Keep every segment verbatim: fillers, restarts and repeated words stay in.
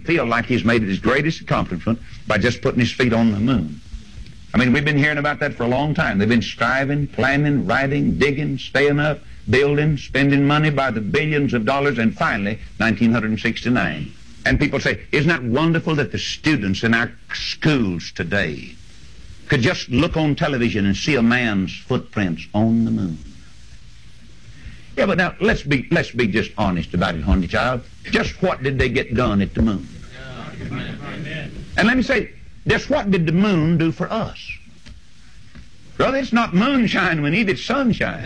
feel like he's made his greatest accomplishment by just putting his feet on the moon. I mean, we've been hearing about that for a long time. They've been striving, planning, writing, digging, staying up, building, spending money by the billions of dollars, and finally, nineteen sixty-nine. And people say, isn't that wonderful that the students in our schools today could just look on television and see a man's footprints on the moon? Yeah, but now, let's be, let's be just honest about it, honey child. Just what did they get done at the moon? And let me say, just what did the moon do for us? Brother, it's not moonshine we need, it's sunshine.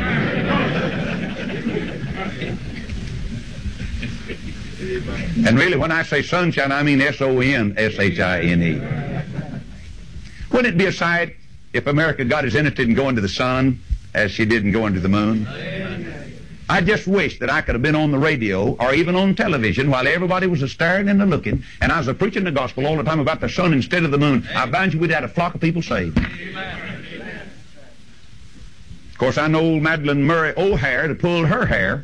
And really, when I say sunshine, I mean S O N S H I N E. Wouldn't it be a sight if America got as interested in going to the sun as she did in going to the moon? I just wish that I could have been on the radio or even on television while everybody was a-staring and a-looking, and I was a-preaching the gospel all the time about the sun instead of the moon. I find you we'd had a flock of people saved. Of course, I know old Madeline Murray O'Hare to pull her hair.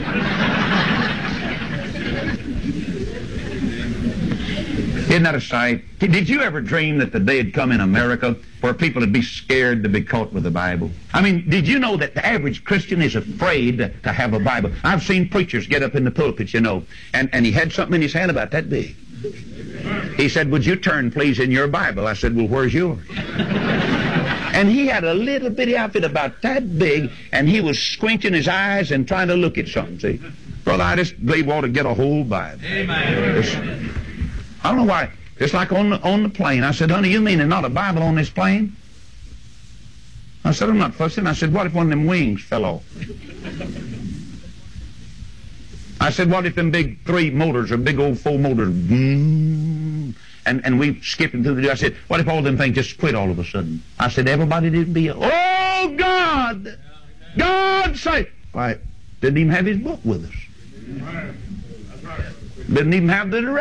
Isn't that a sight? Did you ever dream that the day had come in America where people would be scared to be caught with the Bible? I mean, did you know that the average Christian is afraid to have a Bible? I've seen preachers get up in the pulpit, you know, and, and he had something in his hand about that big. He said, would you turn, please, in your Bible? I said, well, where's yours? And he had a little bitty outfit about that big, and he was squinching his eyes and trying to look at something, see? Brother, I just believe we ought to get a whole Bible. Amen. It's, I don't know why. It's like on the, on the plane. I said, honey, you mean there's not a Bible on this plane? I said, I'm not fussing. I said, what if one of them wings fell off? I said, what if them big three motors or big old four motors, and, and we skipping through the door? I said, what if all them things just quit all of a sudden? I said, everybody didn't be, oh, God! God save! Why, didn't even have his book with us. Didn't even have the directions.